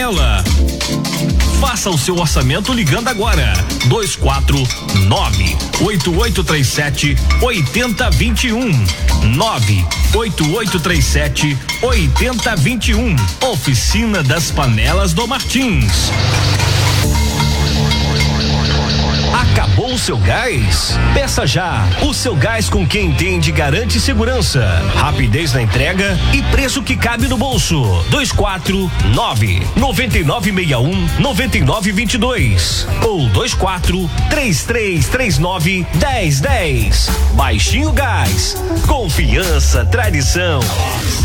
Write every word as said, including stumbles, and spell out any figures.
Ela. Faça o seu orçamento ligando agora. dois quatro nove oito oito três sete oito zero dois um. nove oito oito três sete oito zero dois um. Oficina das Panelas do Martins. Acabou o seu gás? Peça já. O seu gás com quem entende garante segurança, rapidez na entrega e preço que cabe no bolso. dois quatro nove nove nove seis um nove nove dois dois ou dois quatro três três três nove um zero um zero. Baixinho Gás. Confiança, tradição.